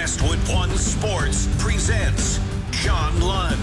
Westwood One Sports presents John Lund.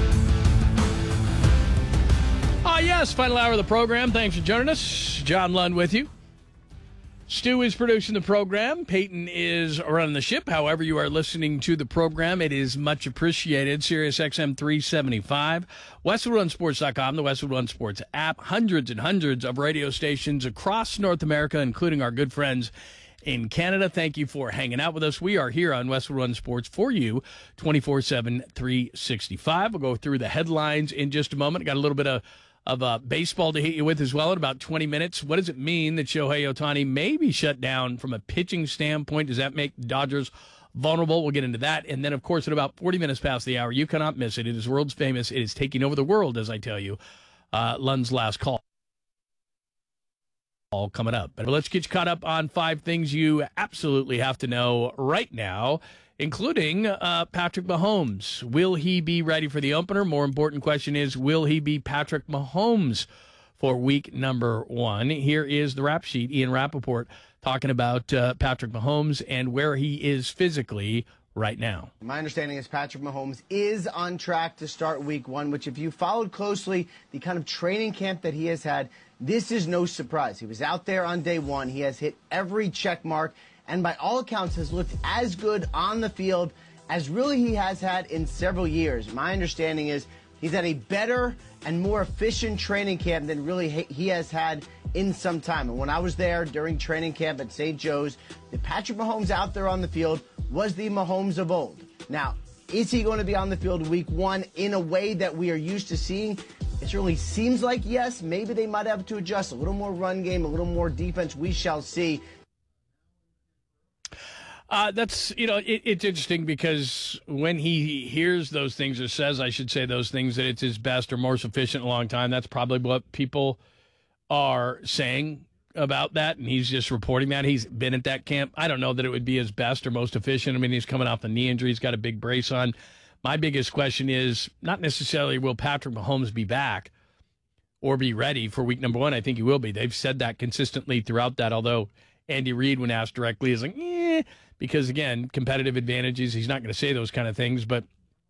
Yes, final hour of the program. Thanks for joining us. John Lund with you. Stu is producing the program. Peyton is running the ship. However you are listening to the program, it is much appreciated. Sirius XM 375, WestwoodOneSports.com, the Westwood One Sports app, hundreds and hundreds of radio stations across North America, including our good friends in Canada. Thank you for hanging out with us. We are here on Westwood One Sports for you 24/7, 365. We'll go through the headlines in just a moment. Got a little bit of baseball to hit you with as well in about 20 minutes. What does it mean that Shohei Ohtani may be shut down from a pitching standpoint? Does that make the Dodgers vulnerable? We'll get into that. And then, of course, at about 40 minutes past the hour, you cannot miss it. It is world's famous. It is taking over the world, as I tell you. Lund's last call. All coming up. But let's get you caught up on 5 things you absolutely have to know right now, including Patrick Mahomes. Will he be ready for the opener? More important question is, will he be Patrick Mahomes for week number 1? Here is the rap sheet. Ian Rappaport talking about Patrick Mahomes and where he is physically right now. My understanding is Patrick Mahomes is on track to start week 1, which if you followed closely the kind of training camp that he has had, this is no surprise. He was out there on day 1. He has hit every check mark and by all accounts has looked as good on the field as really he has had in several years. My understanding is he's had a better and more efficient training camp than really he has had in some time. And when I was there during training camp at St. Joe's, the Patrick Mahomes out there on the field was the Mahomes of old. Now, is he going to be on the field week 1 in a way that we are used to seeing? It certainly seems like yes. Maybe they might have to adjust a little more run game, a little more defense. We shall see. It's interesting because when he hears those things, or says, I should say those things, that it's his best or most efficient in a long time, that's probably what people are saying about that, and he's just reporting that. He's been at that camp. I don't know that it would be his best or most efficient. I mean, he's coming off the knee injury. He's got a big brace on. My biggest question is not necessarily will Patrick Mahomes be back or be ready for week number 1. I think he will be. They've said that consistently throughout that, although Andy Reid, when asked directly, is like, because, again, competitive advantages, he's not going to say those kind of things. But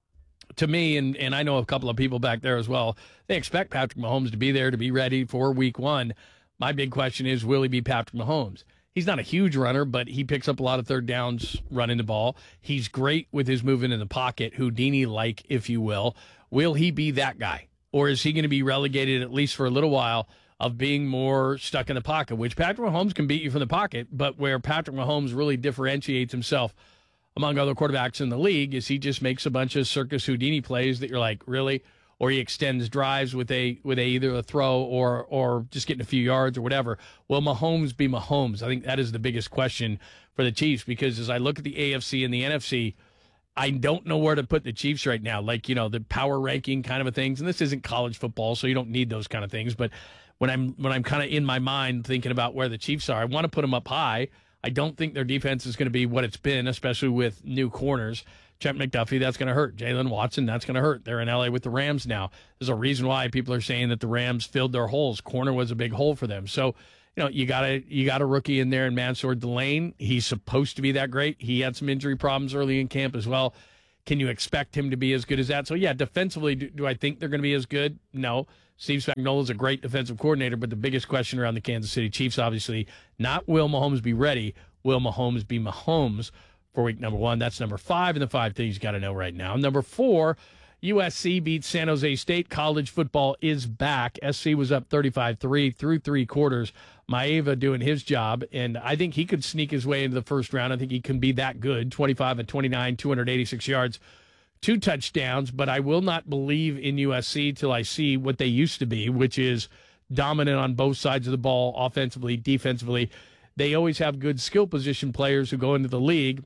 to me, and I know a couple of people back there as well, they expect Patrick Mahomes to be there, to be ready for week 1. My big question is, will he be Patrick Mahomes? He's not a huge runner, but he picks up a lot of third downs running the ball. He's great with his movement in the pocket, Houdini-like, if you will. Will he be that guy? Or is he going to be relegated, at least for a little while, of being more stuck in the pocket, which Patrick Mahomes can beat you from the pocket, but where Patrick Mahomes really differentiates himself among other quarterbacks in the league is he just makes a bunch of circus Houdini plays that you're like, really? Or he extends drives with either a throw or just getting a few yards or whatever. Will Mahomes be Mahomes? I think that is the biggest question for the Chiefs, because as I look at the AFC and the NFC, I don't know where to put the Chiefs right now. Like, the power ranking kind of a things, and this isn't college football, so you don't need those kind of things, but when I'm kind of in my mind thinking about where the Chiefs are, I want to put them up high. I don't think their defense is going to be what it's been, especially with new corners. Trent McDuffie, that's going to hurt. Jalen Watson, that's going to hurt. They're in L.A. with the Rams now. There's a reason why people are saying that the Rams filled their holes. Corner was a big hole for them. So, you got a rookie in there in Mansour Delane. He's supposed to be that great. He had some injury problems early in camp as well. Can you expect him to be as good as that? So, yeah, defensively, do I think they're going to be as good? No. Steve Spagnuolo is a great defensive coordinator, but the biggest question around the Kansas City Chiefs, obviously, not will Mahomes be ready, will Mahomes be Mahomes for week number 1? That's number 5 in the 5 things you got to know right now. Number 4, USC beats San Jose State. College football is back. SC was up 35-3 through 3 quarters. Maeva doing his job, and I think he could sneak his way into the first round. I think he can be that good. 25-29, 286 yards, 2 touchdowns, but I will not believe in USC till I see what they used to be, which is dominant on both sides of the ball, offensively, defensively. They always have good skill position players who go into the league,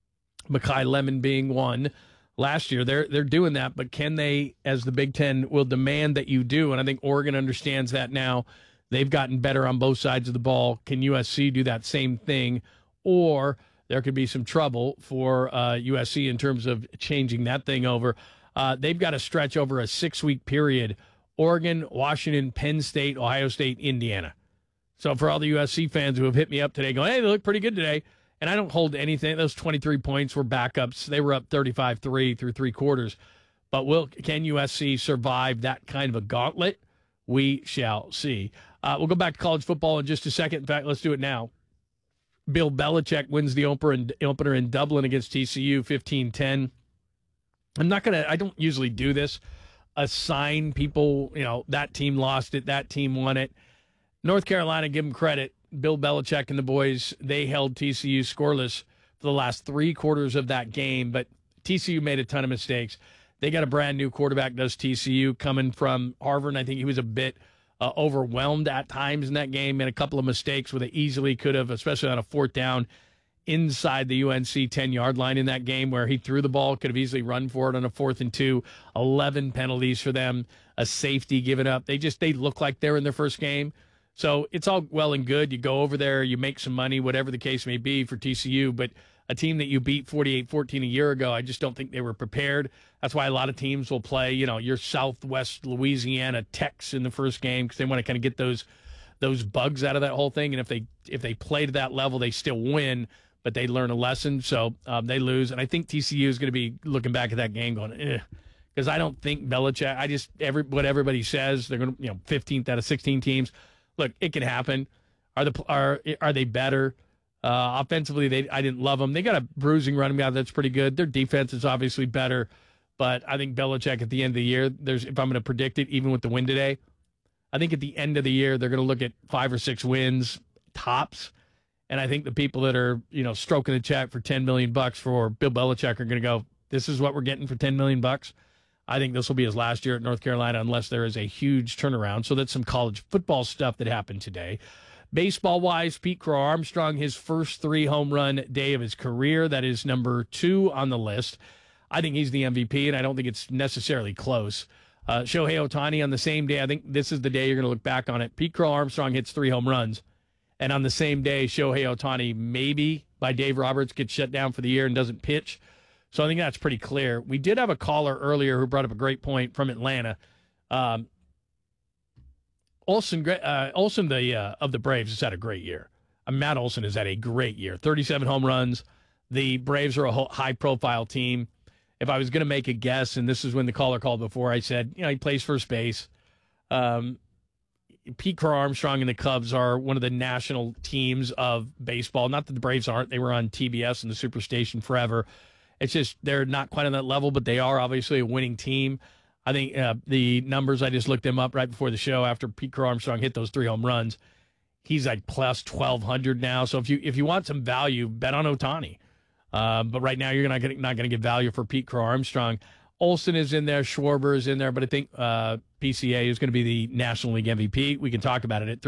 Mekhi Lemon being one. Last year, they're doing that, but can they, as the Big Ten will demand that you do, and I think Oregon understands that now. They've gotten better on both sides of the ball. Can USC do that same thing? Or there could be some trouble for USC in terms of changing that thing over. They've got to stretch over a 6-week period. Oregon, Washington, Penn State, Ohio State, Indiana. So for all the USC fans who have hit me up today going, hey, they look pretty good today, And I don't hold anything. Those 23 points were backups. They were up 35-3 through three quarters. But can USC survive that kind of a gauntlet? We shall see. We'll go back to college football in just a second. In fact, let's do it now. Bill Belichick wins the opener in Dublin against TCU, 15-10. I don't usually do this, assign people, that team lost it, that team won it. North Carolina, give them credit. Bill Belichick and the boys, they held TCU scoreless for the last three quarters of that game, but TCU made a ton of mistakes. They got a brand new quarterback, does TCU, coming from Harvard, and I think he was a bit overwhelmed at times in that game, made a couple of mistakes where they easily could have, especially on a fourth down inside the UNC 10-yard line in that game where he threw the ball, could have easily run for it on a 4th and 2, 11 penalties for them, a safety given up. They look like they're in their first game. So it's all well and good. You go over there, you make some money, whatever the case may be for TCU, but a team that you beat 48-14 a year ago, I just don't think they were prepared. That's why a lot of teams will play, your Southwest Louisiana Techs in the first game because they want to kind of get those bugs out of that whole thing. And if they play to that level, they still win, but they learn a lesson. So they lose. And I think TCU is going to be looking back at that game going, because I don't think Belichick, what everybody says, they're going to, 15th out of 16 teams. Look, it can happen. Are they better? Offensively, I didn't love them. They got a bruising running back that's pretty good. Their defense is obviously better, but I think Belichick at the end of the year, if I'm going to predict it, even with the win today, I think at the end of the year they're going to look at 5 or 6 wins tops, and I think the people that are stroking the check for $10 million for Bill Belichick are going to go, this is what we're getting for $10 million. I think this will be his last year at North Carolina unless there is a huge turnaround. So that's some college football stuff that happened today. Baseball-wise, Pete Crow Armstrong, his first 3 home run day of his career. That is number 2 on the list. I think he's the MVP, and I don't think it's necessarily close. Shohei Ohtani on the same day, I think this is the day you're going to look back on it. Pete Crow Armstrong hits 3 home runs, and on the same day, Shohei Ohtani, maybe by Dave Roberts, gets shut down for the year and doesn't pitch. So I think that's pretty clear. We did have a caller earlier who brought up a great point from Atlanta. Olsen of the Braves has had a great year. Matt Olson has had a great year. 37 home runs. The Braves are a high-profile team. If I was going to make a guess, and this is when the caller called before, I said, he plays first base. Pete Crow Armstrong and the Cubs are one of the national teams of baseball. Not that the Braves aren't. They were on TBS and the Superstation forever. It's just they're not quite on that level, but they are obviously a winning team. I think the numbers, I just looked them up right before the show after Pete Crow Armstrong hit those 3 home runs. He's like plus 1,200 now. So if you want some value, bet on Ohtani. But right now you're not going to get value for Pete Crow Armstrong. Olsen is in there, Schwarber is in there, but I think PCA is going to be the National League MVP. We can talk about it at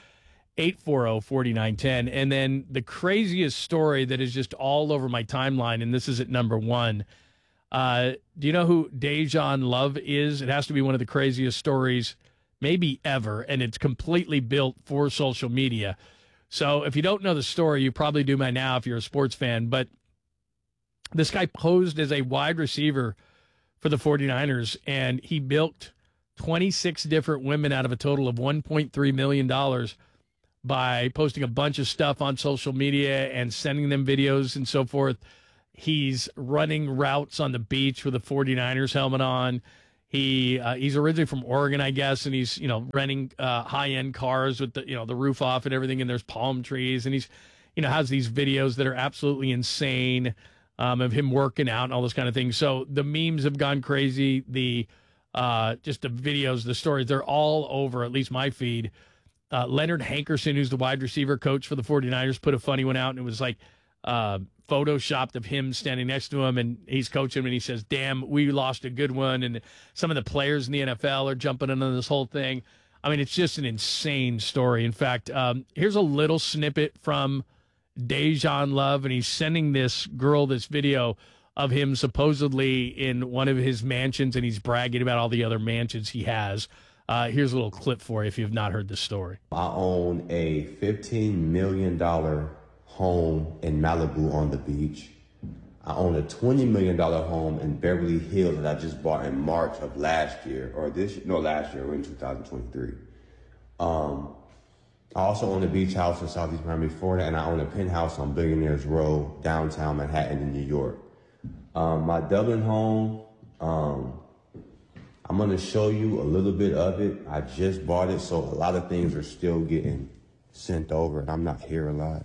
310-840-4910. And then the craziest story that is just all over my timeline, and this is at number 1. Do you know who Dejan Love is? It has to be one of the craziest stories maybe ever, and it's completely built for social media. So if you don't know the story, you probably do by now if you're a sports fan, but this guy posed as a wide receiver for the 49ers, and he bilked 26 different women out of a total of $1.3 million by posting a bunch of stuff on social media and sending them videos and so forth. He's running routes on the beach with a 49ers helmet on. He's originally from Oregon, I guess, and he's renting high-end cars with the roof off and everything, and there's palm trees, and he's has these videos that are absolutely insane of him working out and all this kind of thing. So the memes have gone crazy. The just the videos, the stories, they're all over at least my feed. Leonard Hankerson, who's the wide receiver coach for the 49ers, put a funny one out, and it was like photoshopped of him standing next to him, and he's coaching him, and he says, damn, we lost a good one, and some of the players in the NFL are jumping into this whole thing. I mean, it's just an insane story. In fact, here's a little snippet from Dejan Love, and he's sending this girl this video of him supposedly in one of his mansions, and he's bragging about all the other mansions he has. Here's a little clip for you if you've not heard this story. I own a $15 million home in Malibu on the beach. I own a $20 million home in Beverly Hills that I just bought in March of last year, last year, we're in 2023. I also own a beach house in Southeast Miami, Florida, and I own a penthouse on Billionaires Row, downtown Manhattan in New York. My Dublin home, I'm going to show you a little bit of it. I just bought it, so a lot of things are still getting sent over, and I'm not here a lot.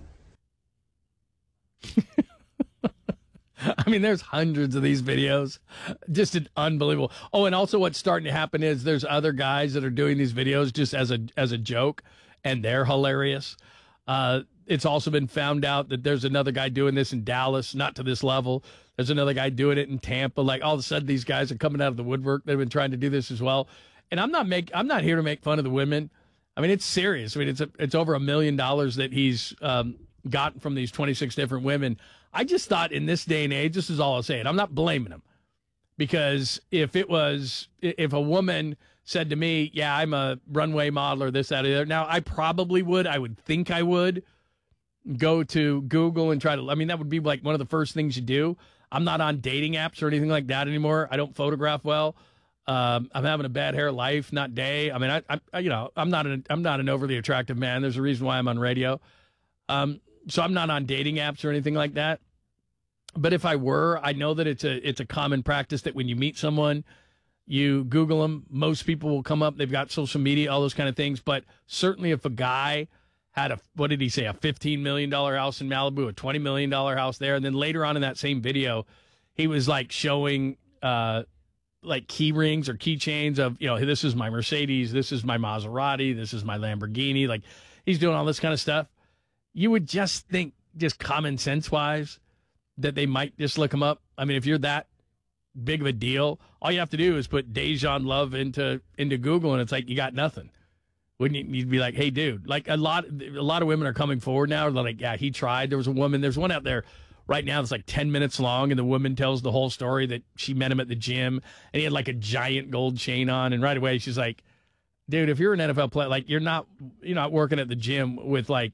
I mean, there's hundreds of these videos. Just unbelievable. Oh, and also what's starting to happen is there's other guys that are doing these videos just as a joke, and they're hilarious. It's also been found out that there's another guy doing this in Dallas, not to this level. There's another guy doing it in Tampa. Like, all of a sudden, these guys are coming out of the woodwork. They've been trying to do this as well. And I'm not here to make fun of the women. I mean, it's serious. I mean, it's over $1 million that he's gotten from these 26 different women. I just thought in this day and age, this is all I'll say, and I'm not blaming him, because if a woman said to me, yeah, I'm a runway model or this, that, or the other, now I probably would, I would think I would go to Google and try to, I mean, that would be like one of the first things you do. I'm not on dating apps or anything like that anymore. I don't photograph well. I'm having a bad hair life, not day. I mean, I'm not an overly attractive man. There's a reason why I'm on radio. So I'm not on dating apps or anything like that. But if I were, I know that it's a common practice that when you meet someone, you Google them. Most people will come up. They've got social media, all those kind of things. But certainly if a guy had what did he say, a $15 million house in Malibu, a $20 million house there. And then later on in that same video, he was like showing like key rings or keychains of, this is my Mercedes, this is my Maserati, this is my Lamborghini. Like, he's doing all this kind of stuff. You would just think, just common sense wise, that they might just look him up. I mean, if you're that big of a deal, all you have to do is put Dejan Love into Google, and it's like you got nothing. Wouldn't you? You'd be like, hey, dude. Like a lot of women are coming forward now. They're like, yeah, he tried. There's one out there right now that's like 10 minutes long, and the woman tells the whole story that she met him at the gym, and he had like a giant gold chain on, and right away she's like, dude, if you're an NFL player, like you're not working at the gym with like,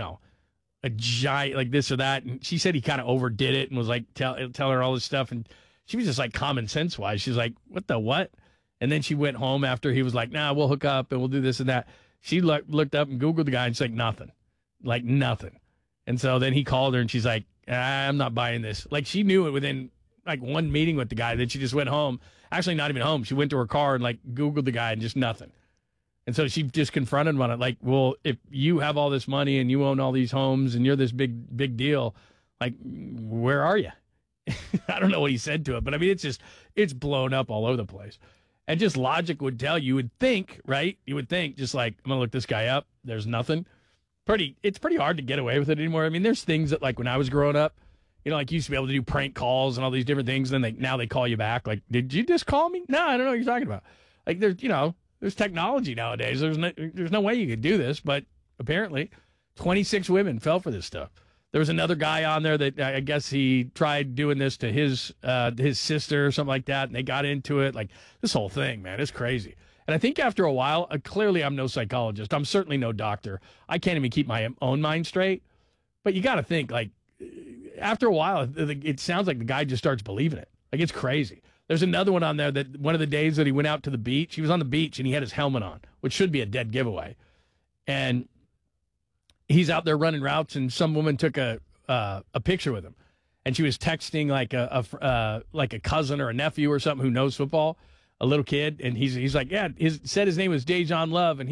a giant like this or that. And she said he kind of overdid it and was like tell her all this stuff, and she was just like common sense wise, she's like, what? And then she went home after he was like, nah, we'll hook up and we'll do this and that. She looked up and Googled the guy, and she's like nothing. And so then he called her, and she's like, I'm not buying this. Like, she knew it within like one meeting with the guy. Then she just went home. Actually, not even home. She went to her car and like Googled the guy, and just nothing. And so she just confronted him on it. Like, well, if you have all this money and you own all these homes and you're this big deal, like, where are you? I don't know what he said to it, but I mean, it's blown up all over the place. And just logic would tell you would think, right? You would think just like, I'm going to look this guy up. There's nothing. It's pretty hard to get away with it anymore. I mean, there's things that like when I was growing up, like you used to be able to do prank calls and all these different things. And then now they call you back. Like, did you just call me? No, I don't know what you're talking about. Like there's technology nowadays. There's no way you could do this, but apparently 26 women fell for this stuff. There was another guy on there that I guess he tried doing this to his sister or something like that, and they got into it. Like, this whole thing, man, it's crazy. And I think after a while, clearly I'm no psychologist. I'm certainly no doctor. I can't even keep my own mind straight. But you got to think, like, after a while, it sounds like the guy just starts believing it. Like, it's crazy. There's another one on there that one of the days that he went out to the beach, he was on the beach and he had his helmet on, which should be a dead giveaway. And he's out there running routes, and some woman took a picture with him, and she was texting like a cousin or a nephew or something who knows football, a little kid, and he's like, yeah, his name was Dejan Love, and